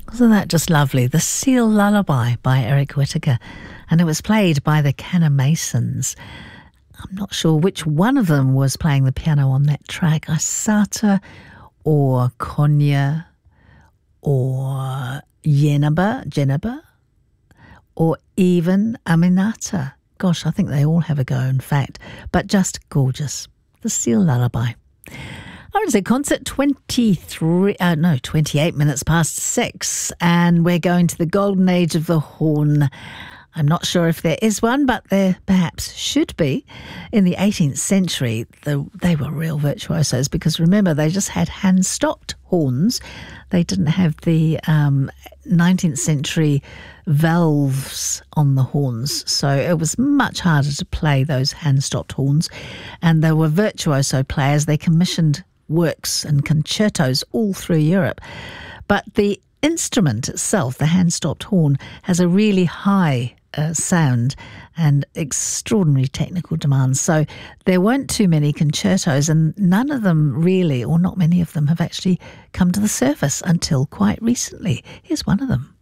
Wasn't that just lovely? The Seal Lullaby by Eric Whittaker. And it was played by the Canamasons. I'm not sure which one of them was playing the piano on that track. Asata or Konya or Jenaba, or even Aminata. Gosh, I think they all have a go, in fact. But just gorgeous. The Seal Lullaby. RNZ Concert, 28 minutes past 6, and we're going to the golden age of the horn. I'm not sure if there is one, but there perhaps should be. In the 18th century, they were real virtuosos because, remember, they just had hand-stopped horns. They didn't have the 19th century valves on the horns, so it was much harder to play those hand-stopped horns. And they were virtuoso players. They commissioned works and concertos all through Europe. But the instrument itself, the hand-stopped horn, has a really high sound and extraordinary technical demands. So there weren't too many concertos, and none of them really, or not many of them, have actually come to the surface until quite recently. Here's one of them.